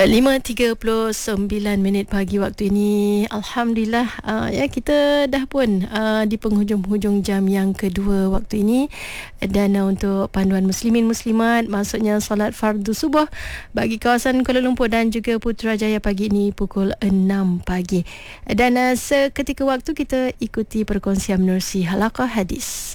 5.39 pagi waktu ini. Alhamdulillah, ya kita dah pun di penghujung-hujung jam yang kedua waktu ini. Dan untuk panduan muslimin muslimat, maksudnya solat fardu subuh bagi kawasan Kuala Lumpur dan juga Putrajaya pagi ini pukul 6 pagi. Dan seketika waktu kita ikuti perkongsian menerusi halaqah hadis.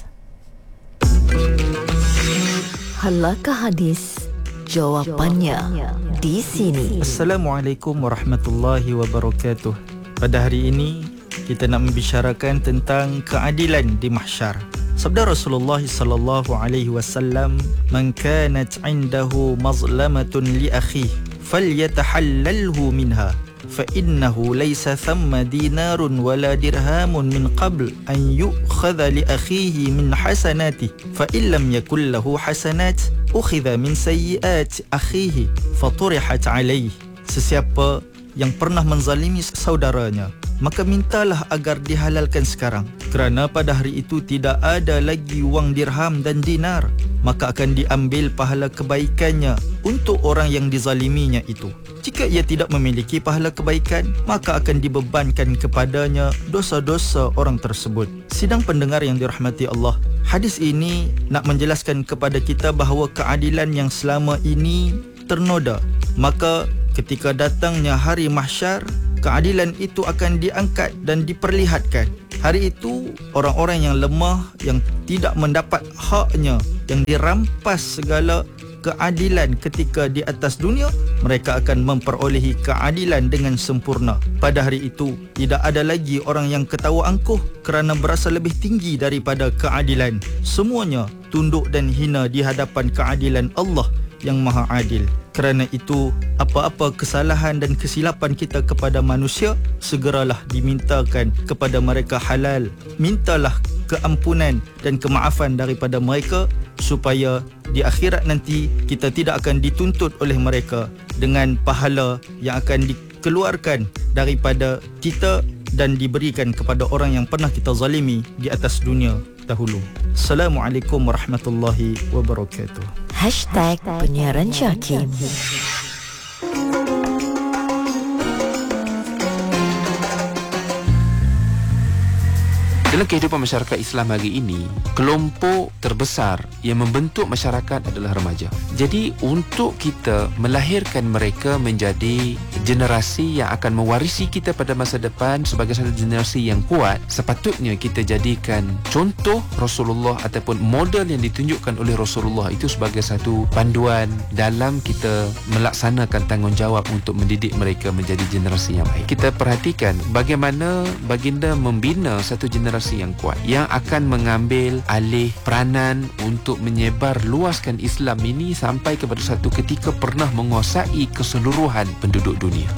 Halaqah hadis, jawapannya di sini. Assalamualaikum warahmatullahi wabarakatuh. Pada hari ini kita nak membicarakan tentang keadilan di mahsyar. Sabda Rasulullah sallallahu alaihi wasallam, "Man kanat 'indahu mazlamatun li akhihi falyatahallalhu minha." فإنه ليس ثم دينار ولا درهم من قبل أن يؤخذ لأخيه من حسناته فإن لم يكن له حسنات أخذ من سيئات أخيه فطرحت عليه. Sesiapa yang pernah menzalimi saudaranya, maka mintalah agar dihalalkan sekarang, kerana pada hari itu tidak ada lagi wang dirham dan dinar, maka akan diambil pahala kebaikannya untuk orang yang dizaliminya itu. Jika ia tidak memiliki pahala kebaikan, maka akan dibebankan kepadanya dosa-dosa orang tersebut. Sidang pendengar yang dirahmati Allah, hadis ini nak menjelaskan kepada kita bahawa keadilan yang selama ini ternoda, maka ketika datangnya hari mahsyar, keadilan itu akan diangkat dan diperlihatkan. Hari itu, orang-orang yang lemah, yang tidak mendapat haknya, yang dirampas segala keadilan ketika di atas dunia, mereka akan memperolehi keadilan dengan sempurna. Pada hari itu, tidak ada lagi orang yang ketawa angkuh kerana berasa lebih tinggi daripada keadilan. Semuanya tunduk dan hina di hadapan keadilan Allah yang Maha Adil. Kerana itu, apa-apa kesalahan dan kesilapan kita kepada manusia, segeralah dimintakan kepada mereka halal. Mintalah keampunan dan kemaafan daripada mereka, supaya di akhirat nanti kita tidak akan dituntut oleh mereka dengan pahala yang akan dikeluarkan daripada kita dan diberikan kepada orang yang pernah kita zalimi di atas dunia dahulu. Assalamualaikum warahmatullahi wabarakatuh. #penyiaran Syakim. Dalam kehidupan masyarakat Islam hari ini, kelompok terbesar yang membentuk masyarakat adalah remaja. Jadi untuk kita melahirkan mereka menjadi generasi yang akan mewarisi kita pada masa depan sebagai satu generasi yang kuat, sepatutnya kita jadikan contoh Rasulullah ataupun model yang ditunjukkan oleh Rasulullah itu sebagai satu panduan dalam kita melaksanakan tanggungjawab untuk mendidik mereka menjadi generasi yang baik. Kita perhatikan bagaimana baginda membina satu generasi yang kuat, yang akan mengambil alih peranan untuk menyebar luaskan Islam ini sampai kepada satu ketika pernah menguasai keseluruhan penduduk dunia.